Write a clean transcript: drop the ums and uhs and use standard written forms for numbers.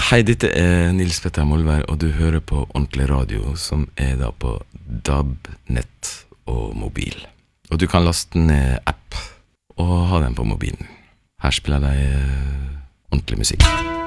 Hei, dette Nils Petter Molvær, og du hører på Ordentlig Radio, som da på DAB-nett og mobil. Og du kan laste ned app og ha den på mobilen. Her spiller de ordentlig musikk.